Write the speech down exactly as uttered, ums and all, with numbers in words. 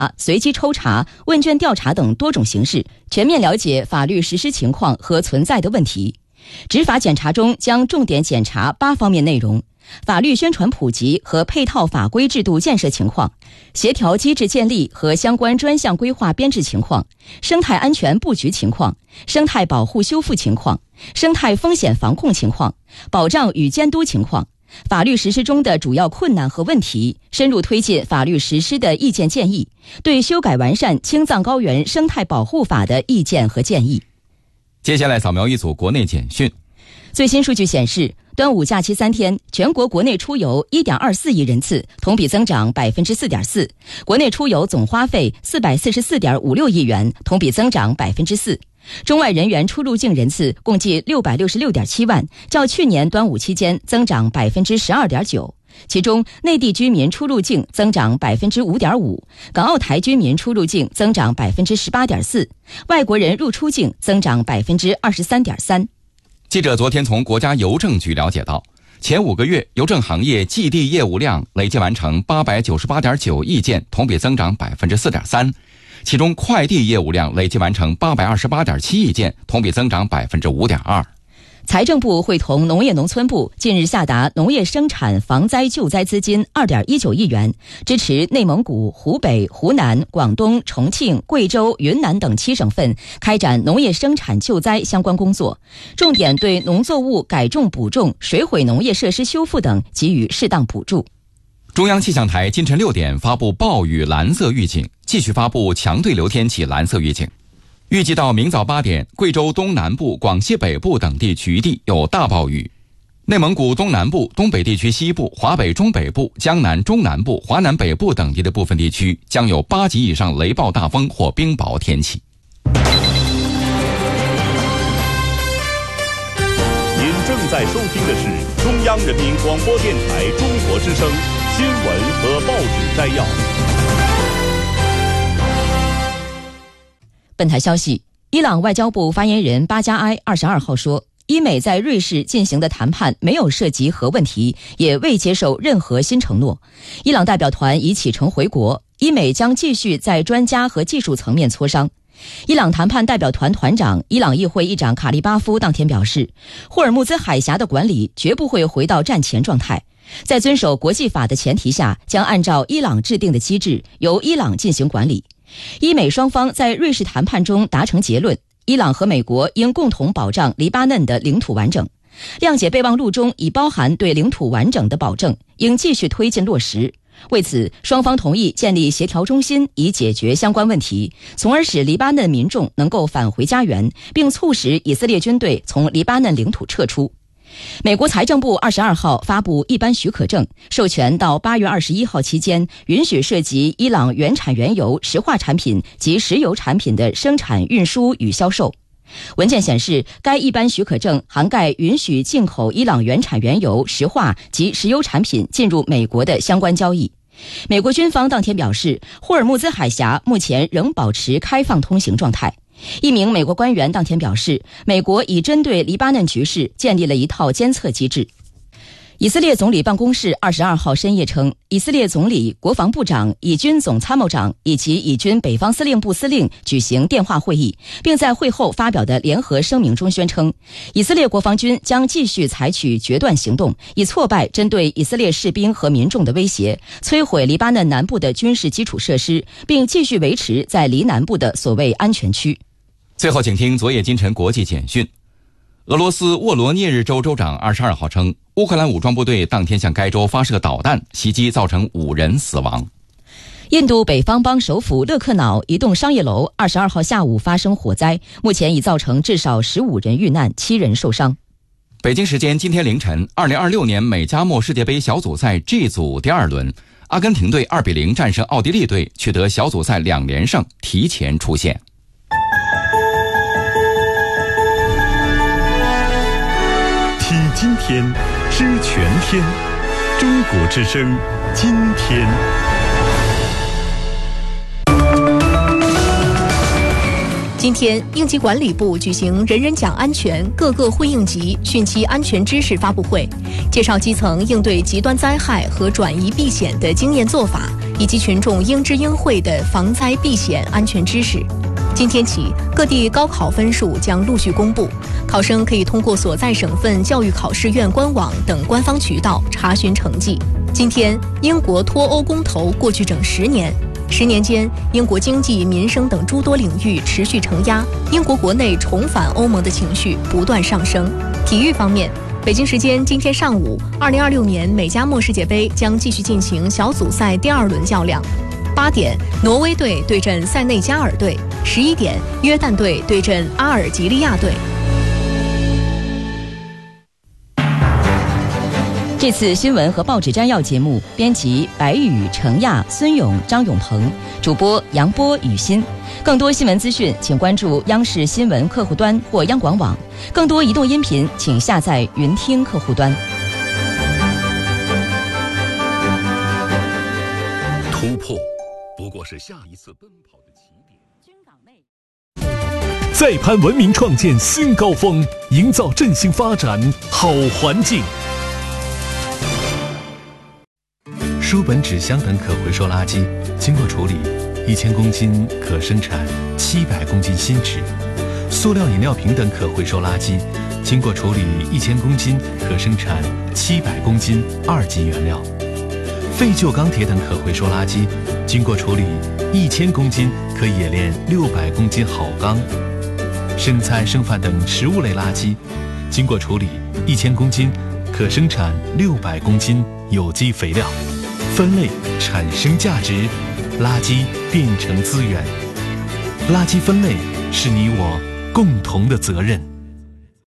啊、随机抽查、问卷调查等多种形式，全面了解法律实施情况和存在的问题。执法检查中将重点检查八方面内容：法律宣传普及和配套法规制度建设情况，协调机制建立和相关专项规划编制情况，生态安全布局情况，生态保护修复情况，生态风险防控情况，保障与监督情况，法律实施中的主要困难和问题，深入推进法律实施的意见建议，对修改完善青藏高原生态保护法的意见和建议。 接下来扫描一组国内简讯。 最新数据显示，端午假期三天，全国国内出游 一点二四亿人次，同比增长 百分之四点四， 国内出游总花费 四百四十四点五六亿元，同比增长 百分之四。 中外人员出入境人次共计 六百六十六点七万，较去年端午期间增长 百分之十二点九。其中，内地居民出入境增长 百分之五点五， 港澳台居民出入境增长 百分之十八点四， 外国人入出境增长 百分之二十三点三。 记者昨天从国家邮政局了解到，前五个月邮政行业寄递业务量累计完成 八百九十八点九亿件，同比增长 百分之四点三。其中快递业务量累计完成 八百二十八点七亿件，同比增长 百分之五点二。 财政部会同农业农村部近日下达农业生产防灾救灾资金 二点一九亿元，支持内蒙古、湖北、湖南、广东、重庆、贵州、云南等七省份开展农业生产救灾相关工作，重点对农作物改种补种、水毁农业设施修复等给予适当补助。 中央气象台今晨六点发布暴雨蓝色预警，继续发布强对流天气蓝色预警。预计到明早八点，贵州东南部、广西北部等地局地有大暴雨，内蒙古东南部、东北地区西部、华北中北部、江南中南部、华南北部等地的部分地区将有八级以上雷暴大风或冰雹天气。 您正在收听的是中央人民广播电台中国之声新闻和报纸摘要。 本台消息，伊朗外交部发言人巴加埃二十二号说，伊美在瑞士进行的谈判没有涉及核问题，也未接受任何新承诺。伊朗代表团已启程回国，伊美将继续在专家和技术层面磋商。伊朗谈判代表团团长、伊朗议会议长卡利巴夫当天表示，霍尔木兹海峡的管理绝不会回到战前状态，在遵守国际法的前提下，将按照伊朗制定的机制，由伊朗进行管理。伊美双方在瑞士谈判中达成结论，伊朗和美国应共同保障黎巴嫩的领土完整。谅解备忘录中已包含对领土完整的保证，应继续推进落实。为此，双方同意建立协调中心，以解决相关问题，从而使黎巴嫩民众能够返回家园，并促使以色列军队从黎巴嫩领土撤出。美国财政部二十二号发布一般许可证，授权到八月二十一号期间，允许涉及伊朗原产原油、石化产品及石油产品的生产、运输与销售。文件显示，该一般许可证涵盖允许进口伊朗原产原油、石化及石油产品进入美国的相关交易。美国军方当天表示，霍尔木兹海峡目前仍保持开放通行状态。一名美国官员当天表示，美国已针对黎巴嫩局势建立了一套监测机制。以色列总理办公室二十二号深夜称，以色列总理、国防部长、以军总参谋长以及以军北方司令部司令举行电话会议，并在会后发表的联合声明中宣称，以色列国防军将继续采取决断行动，以挫败针对以色列士兵和民众的威胁，摧毁黎巴嫩南部的军事基础设施，并继续维持在黎南部的所谓安全区。 最后请听昨夜今晨国际简讯。俄罗斯沃罗涅日州州长二十二号称，乌克兰武装部队当天向该州发射导弹，袭击造成五人死亡。 印度北方邦首府勒克瑙一栋商业楼二十二号下午发生火灾，目前已造成至少十五人遇难，七人受伤。 北京时间今天凌晨，二零二六年美加墨世界杯小组赛 G 组第二轮，阿根廷队二比零战胜奥地利队，取得小组赛两连胜，提前出线。 听今天，知全天，中国之声，今天。 今天，应急管理部举行人人讲安全各个会应急汛期安全知识发布会，介绍基层应对极端灾害和转移避险的经验做法， 以及群众应知应会的防灾避险安全知识。今天起，各地高考分数将陆续公布，考生可以通过所在省份教育考试院官网等官方渠道查询成绩。今天，英国脱欧公投过去整十年，十年间，英国经济、民生等诸多领域持续承压，英国国内重返欧盟的情绪不断上升。体育方面，北京时间今天上午，二零二六年美加墨世界杯将继续进行小组赛第二轮较量。八点，挪威队对阵塞内加尔队；十一点，约旦队对阵阿尔及利亚队。 这次新闻和报纸摘要节目，编辑白宇、程亚、孙勇、张永鹏，主播杨波、雨欣。更多新闻资讯，请关注央视新闻客户端或央广网。更多移动音频，请下载云听客户端。 突破不过是下一次奔跑的起点。 再攀文明，创建新高峰，营造振兴发展好环境。 书本、纸箱等可回收垃圾经过处理，一千公斤可生产七百公斤新纸；塑料饮料瓶等可回收垃圾经过处理，一千公斤可生产七百公斤二级原料；废旧钢铁等可回收垃圾经过处理，一千公斤可冶炼六百公斤好钢；生菜、剩饭等食物类垃圾经过处理，一千公斤可生产六百公斤有机肥料。分类产生价值，垃圾变成资源。垃圾分类是你我共同的责任。